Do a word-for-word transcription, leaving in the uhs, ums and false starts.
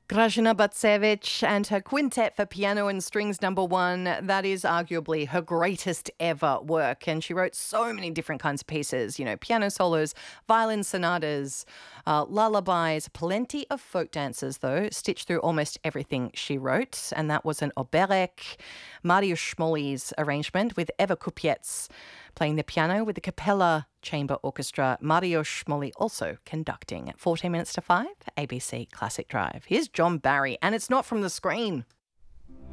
Grażyna Bacevich and her quintet for piano and strings number one, that is arguably her greatest ever work. And she wrote so many different kinds of pieces, you know, piano solos, violin sonatas, uh, lullabies, plenty of folk dances, though, stitched through almost everything she wrote. And that was an Oberek, Mariusz Smoli's arrangement with Eva Kupiec playing the piano with the Capella Chamber Orchestra, Mariusz Smoli also conducting. At fourteen minutes to five, A B C Classic Drive. Here's John Barry, and it's not from the screen.